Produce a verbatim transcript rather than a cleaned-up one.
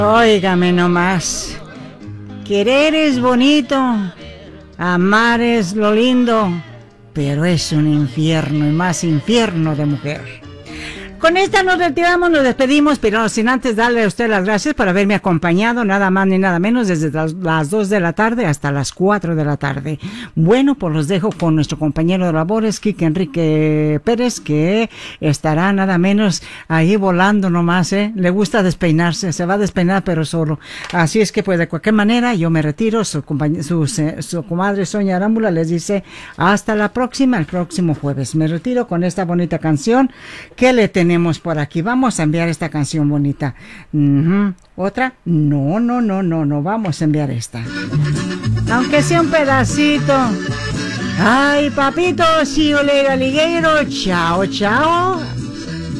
Óigame nomás, querer es bonito, amar es lo lindo, pero es un infierno y más infierno de mujer. Con esta nos retiramos, nos despedimos, pero sin antes darle a usted las gracias por haberme acompañado, nada más ni nada menos, desde las dos de la tarde hasta las cuatro de la tarde. Bueno, pues los dejo con nuestro compañero de labores, Quique Enrique Pérez, que estará nada menos ahí volando nomás, ¿eh? Le gusta despeinarse, se va a despeinar pero solo. Así es que pues de cualquier manera yo me retiro, su, su, su comadre Sonia Arámbula les dice hasta la próxima, el próximo jueves. Me retiro con esta bonita canción que le tenemos por aquí. Vamos a enviar esta canción bonita. Uh-huh. ¿Otra? No, no, no, no, no. Vamos a enviar esta. Aunque sea un pedacito. Ay, papito, see you later, alligator. Chao, chao.